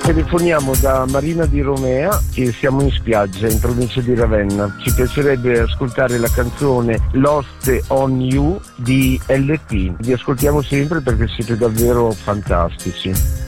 Telefoniamo da Marina di Romea e siamo in spiaggia in provincia di Ravenna. Ci piacerebbe ascoltare la canzone Lost on You di LP. Vi ascoltiamo sempre perché siete davvero fantastici.